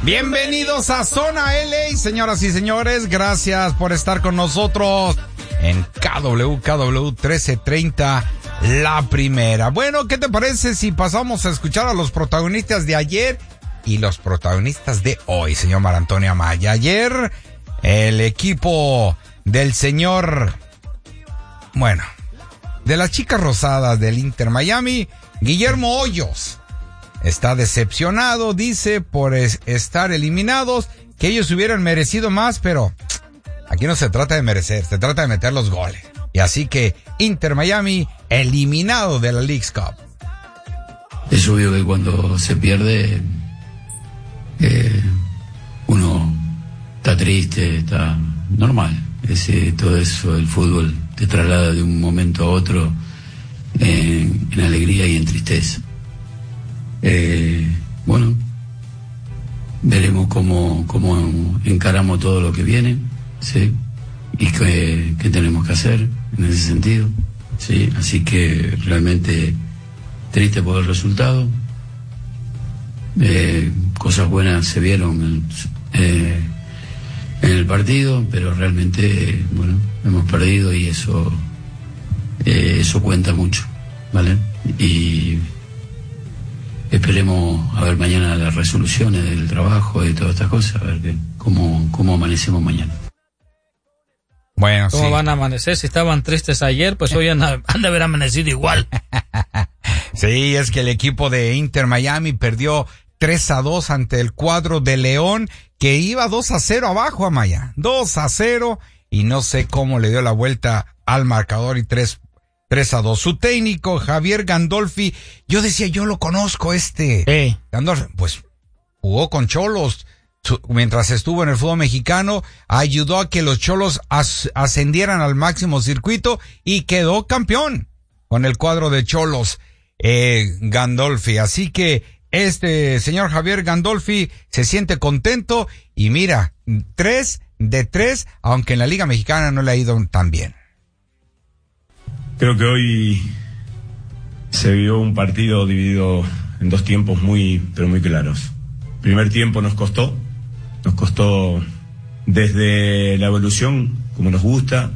Bienvenidos a Zona LA, señoras y señores. Gracias por estar con nosotros en KW 1330, La Primera. Bueno, ¿qué te parece si pasamos a escuchar a los protagonistas de ayer y los protagonistas de hoy, señor Marantonio Amaya? Ayer, el equipo del señor, de las chicas rosadas del Inter Miami, Guillermo Hoyos, está decepcionado, dice, por estar eliminados, que ellos hubieran merecido más, pero aquí no se trata de merecer, se trata de meter los goles. Y así que Inter Miami eliminado de la Leagues Cup. Es obvio que cuando se pierde, uno está triste, está normal. Todo eso, el fútbol te traslada de un momento a otro en alegría y en tristeza. Veremos cómo encaramos todo lo que viene, ¿sí? Y qué tenemos que hacer en ese sentido, ¿sí? Así que realmente triste por el resultado. Cosas buenas se vieron en el partido, pero realmente, hemos perdido y eso cuenta mucho, ¿vale? Y esperemos a ver mañana las resoluciones del trabajo y todas estas cosas, a ver cómo amanecemos mañana. Bueno, ¿cómo van a amanecer? Si estaban tristes ayer, pues hoy han de haber amanecido igual. Sí, es que el equipo de Inter Miami perdió 3-2 ante el cuadro de León, que iba 2-0 abajo, Amaya. 2-0, y no sé cómo le dio la vuelta al marcador y 3-2. Su técnico, Javier Gandolfi, yo decía, yo lo conozco Gandolfi, pues jugó con Cholos mientras estuvo en el fútbol mexicano, ayudó a que los Cholos ascendieran al máximo circuito y quedó campeón con el cuadro de Cholos, Gandolfi. Así que este señor Javier Gandolfi se siente contento y mira, 3 de 3, aunque en la Liga Mexicana no le ha ido tan bien. Creo que hoy se vio un partido dividido en dos tiempos pero muy claros. Primer tiempo nos costó desde la evolución, como nos gusta,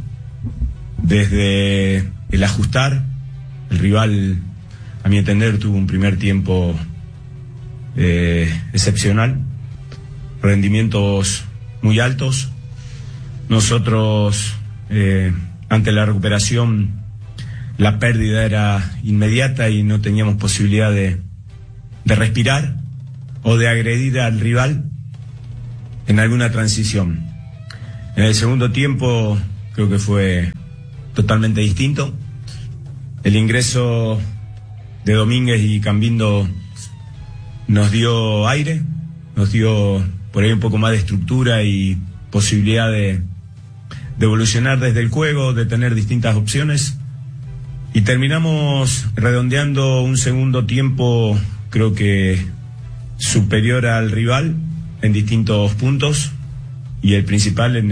desde el ajustar. El rival, a mi entender, tuvo un primer tiempo excepcional, rendimientos muy altos. Nosotros, ante la recuperación, la pérdida era inmediata y no teníamos posibilidad de respirar o de agredir al rival en alguna transición. En el segundo tiempo creo que fue totalmente distinto. El ingreso de Domínguez y Cambindo nos dio aire, nos dio por ahí un poco más de estructura y posibilidad de evolucionar desde el juego, de tener distintas opciones. Y terminamos redondeando un segundo tiempo, creo que superior al rival en distintos puntos y el principal en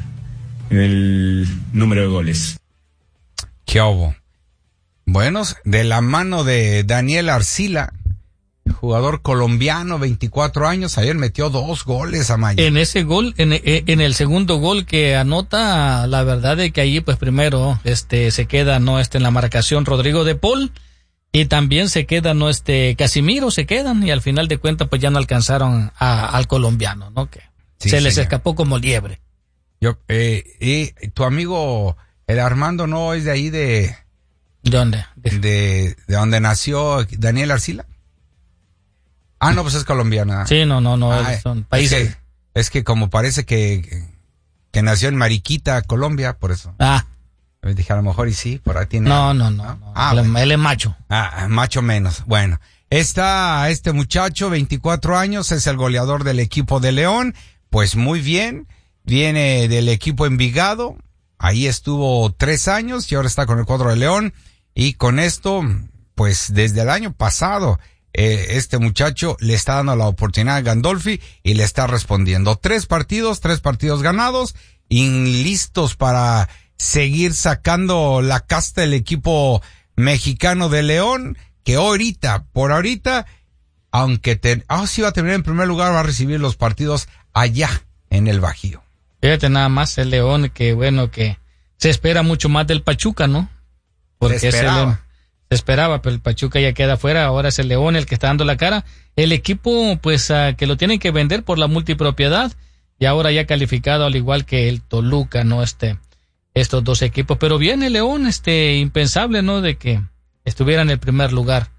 el número de goles. ¿Qué hubo? Buenos, de la mano de Daniel Arcila, jugador colombiano, 24 años, ayer metió 2 goles, Amaya. En ese gol, en el segundo gol que anota, la verdad es que allí pues primero se queda en la marcación Rodrigo de Paul y también se queda Casimiro, se quedan y al final de cuentas pues ya no alcanzaron al colombiano, ¿no? Que sí, se les escapó como liebre. Y tu amigo el Armando no es de ahí ¿De dónde? De donde nació Daniel Arcila. Ah, no, pues es colombiana. Sí, no, son países. Es que como parece que nació en Mariquita, Colombia, por eso. Dije, a lo mejor y sí, por ahí tiene. No. Él es macho. Macho menos. Bueno, está este muchacho, 24 años, es el goleador del equipo de León. Pues muy bien, viene del equipo Envigado. Ahí estuvo 3 años y ahora está con el cuadro de León. Y con esto, pues desde el año pasado, este muchacho le está dando la oportunidad a Gandolfi y le está respondiendo. 3 partidos ganados y listos para seguir sacando la casta del equipo mexicano de León, que por ahorita, aunque sí va a terminar en primer lugar, va a recibir los partidos allá en el Bajío. Fíjate nada más el León, que bueno, que se espera mucho más del Pachuca, ¿no? Porque se esperaba, pero el Pachuca ya queda fuera, ahora es el León el que está dando la cara. El equipo, pues, que lo tienen que vender por la multipropiedad, y ahora ya calificado al igual que el Toluca, ¿no? Estos dos equipos, pero bien el León, impensable, ¿no? De que estuviera en el primer lugar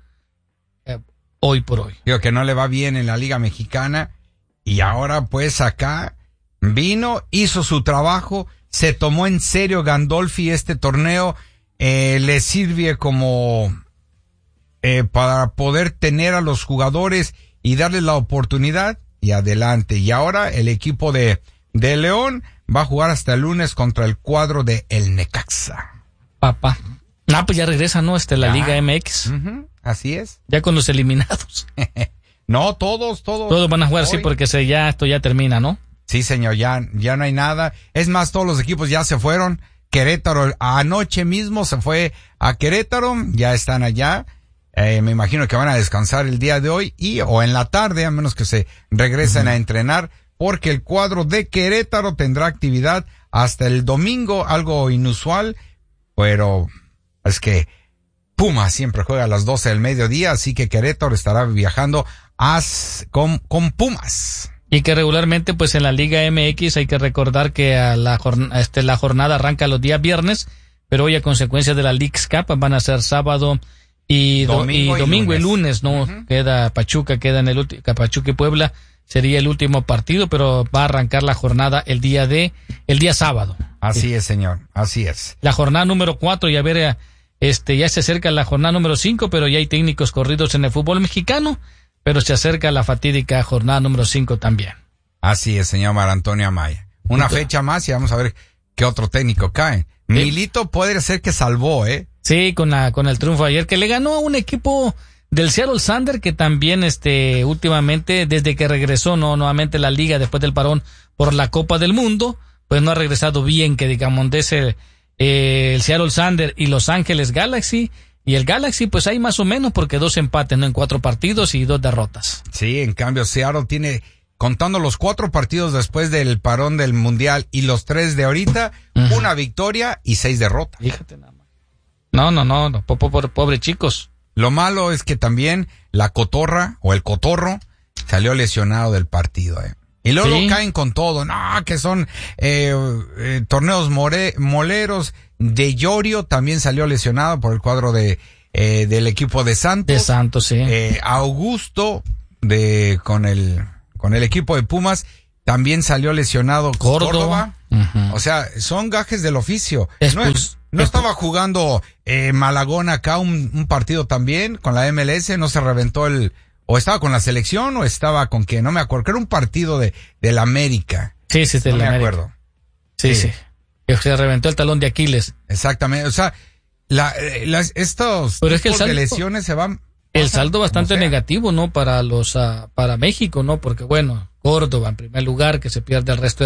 hoy por hoy. Digo que no le va bien en la Liga Mexicana, y ahora pues acá vino, hizo su trabajo, se tomó en serio Gandolfi este torneo, le sirve como para poder tener a los jugadores y darles la oportunidad, y adelante. Y ahora el equipo de León va a jugar hasta el lunes contra el cuadro de el Necaxa. Papá. Pues ya regresa, ¿no? La Liga MX. Uh-huh, así es. Ya con los eliminados. No, todos. Todos van a jugar, hoy. Sí, porque esto ya termina, ¿no? Sí, señor, ya no hay nada. Es más, todos los equipos ya se fueron. Querétaro anoche mismo se fue a Querétaro, ya están allá. Me imagino que van a descansar el día de hoy o en la tarde, a menos que se regresen a entrenar, porque el cuadro de Querétaro tendrá actividad hasta el domingo, algo inusual, pero es que Pumas siempre juega a las 12 del mediodía, así que Querétaro estará viajando con Pumas. Y que regularmente, pues en la Liga MX hay que recordar que la jornada arranca los días viernes, pero hoy a consecuencia de la Leagues Cup van a ser sábado y domingo y lunes, ¿no? Uh-huh. Pachuca queda en el último, Pachuca y Puebla sería el último partido, pero va a arrancar la jornada el día sábado. Así es, señor, así es. La jornada número 4, y a ver, ya se acerca la jornada número 5, pero ya hay técnicos corridos en el fútbol mexicano, pero se acerca la fatídica jornada número 5 también. Así es, señor Mar Antonio Amaya. Una fecha más y vamos a ver qué otro técnico cae. Milito puede ser que salvó, Sí, con el triunfo ayer, que le ganó a un equipo del Seattle Sander, que también últimamente, desde que regresó nuevamente a la liga después del parón por la Copa del Mundo, pues no ha regresado bien, que digamos, de el Seattle Sander y Los Ángeles Galaxy. Y el Galaxy, pues hay más o menos, porque 2 empates, ¿no? En 4 partidos y 2 derrotas. Sí, en cambio Seattle tiene, contando los 4 partidos después del parón del Mundial y los 3 de ahorita, uh-huh, 1 victoria y 6 derrotas. Fíjate nada más. No, pobre chicos. Lo malo es que también la cotorra o el cotorro salió lesionado del partido, Y luego caen con todo, que son torneos moleros. De Llorio también salió lesionado por el cuadro del equipo de Santos. De Santos, sí. Augusto con el equipo de Pumas también salió lesionado. Córdoba. Uh-huh. O sea, son gajes del oficio. No estaba jugando Malagón acá un partido también con la MLS, no se reventó o estaba con la selección o estaba con que no me acuerdo, que era un partido del América. Sí, de la América. Acuerdo. Sí. Se reventó el talón de Aquiles. Exactamente, o sea, estos tipos de lesiones se van. El saldo bastante negativo, ¿no? Para México, ¿no? Porque bueno, Córdoba en primer lugar, que se pierde el resto